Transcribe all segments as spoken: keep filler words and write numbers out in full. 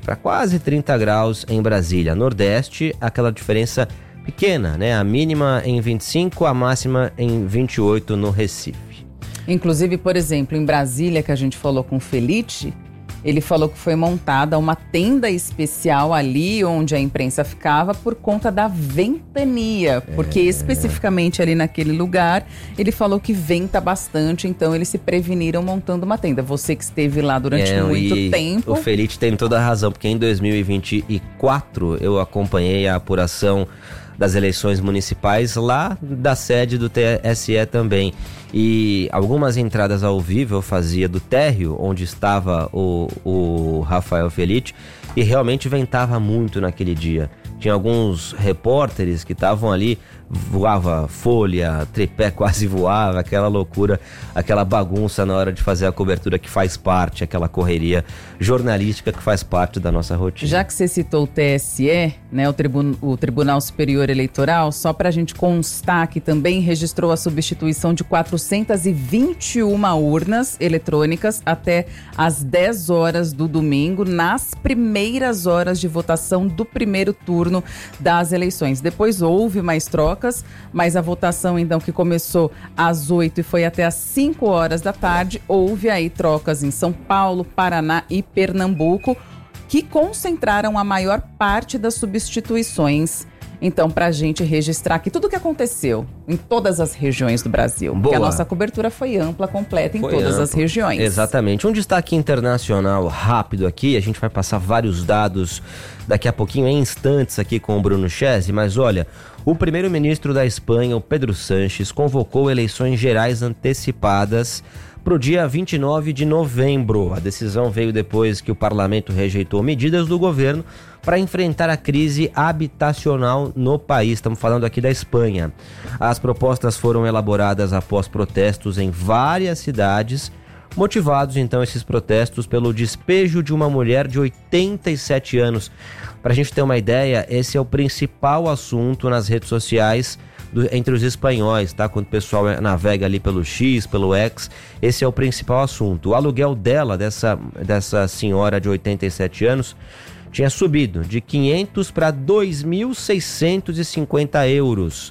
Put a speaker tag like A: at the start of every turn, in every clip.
A: para quase trinta graus em Brasília. Nordeste, aquela diferença pequena, né? A mínima em vinte e cinco, a máxima em vinte e oito no Recife.
B: Inclusive, por exemplo, em Brasília, que a gente falou com o Felite, ele falou que foi montada uma tenda especial ali onde a imprensa ficava por conta da ventania. Porque é. especificamente ali naquele lugar, ele falou que venta bastante, então eles se preveniram montando uma tenda. Você que esteve lá durante é, muito tempo...
A: O Felite tem toda a razão, porque em dois mil e vinte e quatro eu acompanhei a apuração das eleições municipais lá da sede do T S E também. E algumas entradas ao vivo eu fazia do térreo, onde estava o, o Rafael Felite, e realmente ventava muito naquele dia. Tinha alguns repórteres que estavam ali, voava folha, tripé quase voava, aquela loucura, aquela bagunça na hora de fazer a cobertura que faz parte, aquela correria jornalística que faz parte da nossa rotina.
B: Já que você citou o T S E, né, o, Tribun- o Tribunal Superior Eleitoral, só para a gente constar que também registrou a substituição de quatrocentas e vinte e uma urnas eletrônicas até às dez horas do domingo, nas primeiras horas de votação do primeiro turno das eleições. Depois houve mais trocas, mas a votação então que começou às oito e foi até às cinco horas da tarde, houve aí trocas em São Paulo, Paraná e Pernambuco, que concentraram a maior parte das substituições. Então, para a gente registrar aqui tudo o que aconteceu em todas as regiões do Brasil.
A: Boa.
B: Porque a nossa cobertura foi ampla, completa em foi todas ampla. as regiões.
A: Exatamente. Um destaque internacional rápido aqui, a gente vai passar vários dados daqui a pouquinho, em instantes aqui com o Bruno Chese, mas olha, o primeiro-ministro da Espanha, o Pedro Sánchez, convocou eleições gerais antecipadas para o dia vinte e nove de novembro. A decisão veio depois que o parlamento rejeitou medidas do governo para enfrentar a crise habitacional no país. Estamos falando aqui da Espanha. As propostas foram elaboradas após protestos em várias cidades, motivados então esses protestos pelo despejo de uma mulher de oitenta e sete anos. Para a gente ter uma ideia, esse é o principal assunto nas redes sociais do, entre os espanhóis, tá? Quando o pessoal navega ali pelo X, pelo X, esse é o principal assunto. O aluguel dela, dessa, dessa senhora de oitenta e sete anos, tinha subido de quinhentos para dois mil seiscentos e cinquenta euros.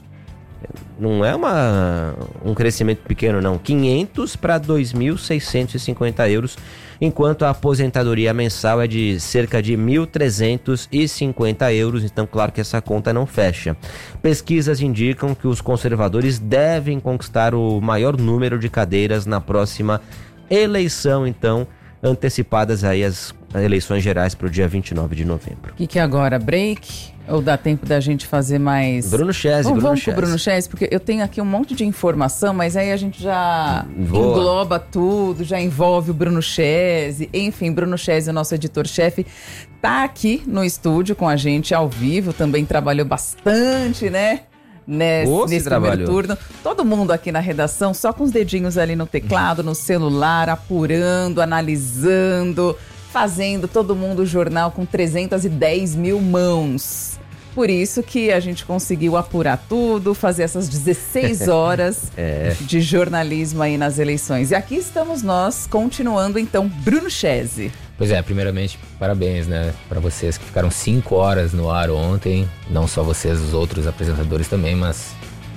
A: Não é uma, um crescimento pequeno, não. quinhentos para dois mil seiscentos e cinquenta euros, enquanto a aposentadoria mensal é de cerca de mil trezentos e cinquenta euros. Então, claro que essa conta não fecha. Pesquisas indicam que os conservadores devem conquistar o maior número de cadeiras na próxima eleição, então, antecipadas aí as eleições gerais para o dia vinte e nove de novembro.
B: O que, que é agora? Break? Ou dá tempo da gente fazer mais...
A: Bruno Chese,
B: Vamos,
A: Bruno
B: vamos
A: Chese.
B: pro Bruno Chese, porque eu tenho aqui um monte de informação, mas aí a gente já Boa. engloba tudo, já envolve o Bruno Chese. Enfim, Bruno Chese, o nosso editor-chefe, tá aqui no estúdio com a gente ao vivo, também trabalhou bastante, né? Nesse,
A: Ô,
B: nesse primeiro turno. Todo mundo aqui na redação, só com os dedinhos ali no teclado, no celular, apurando, analisando, fazendo todo mundo o jornal com trezentas e dez mil mãos. Por isso que a gente conseguiu apurar tudo, fazer essas dezesseis horas é. de jornalismo aí nas eleições. E aqui estamos nós, continuando então, Bruno Chese.
C: Pois é, primeiramente, parabéns, né, para vocês que ficaram cinco horas no ar ontem, não só vocês, os outros apresentadores também, mas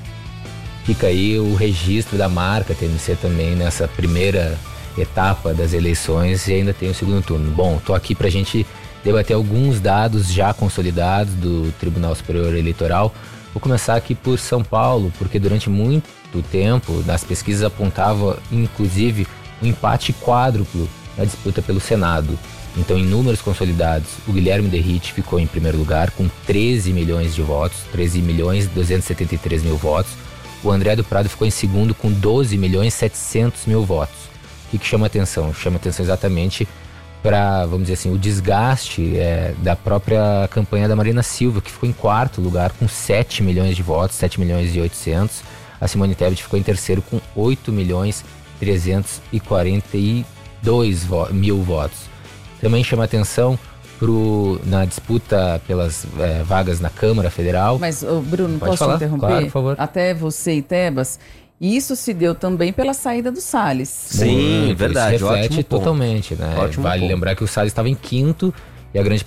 C: fica aí o registro da marca T M C também nessa primeira etapa das eleições e ainda tem o segundo turno. Bom, tô aqui pra gente debater alguns dados já consolidados do Tribunal Superior Eleitoral. Vou começar aqui por São Paulo, porque durante muito tempo as pesquisas apontavam, inclusive, um empate quádruplo na disputa pelo Senado. Então, em números consolidados, o Guilherme Derrite ficou em primeiro lugar com treze milhões de votos, treze milhões duzentos e setenta e três mil votos. O André do Prado ficou em segundo com doze milhões setecentos mil votos. O que, que chama atenção? Chama atenção exatamente para, vamos dizer assim, o desgaste é, da própria campanha da Marina Silva, que ficou em quarto lugar com sete milhões de votos, sete milhões e oitocentos. A Simone Tebet ficou em terceiro com oito milhões trezentos e quarenta e dois mil votos. Também chama atenção pro, na disputa pelas é, vagas na Câmara Federal.
B: Mas, oh, Bruno,
C: Pode
B: posso
C: falar?
B: interromper?
C: Claro, por favor.
B: Até você e Tebas, isso se deu também pela saída do Salles.
A: Sim,
C: Muito,
A: verdade.
C: Isso reflete
A: Ótimo
C: totalmente, né?
A: Ótimo
C: vale
A: ponto.
C: lembrar que o Salles estava em quinto e a grande